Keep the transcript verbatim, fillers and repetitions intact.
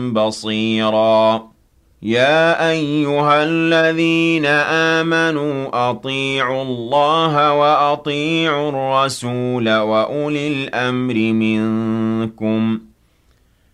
بَصِيرًا يَا أَيُّهَا الَّذِينَ آمَنُوا أَطِيعُوا اللَّهَ وَأَطِيعُوا الرَّسُولَ وَأُولِي الْأَمْرِ مِنكُمْ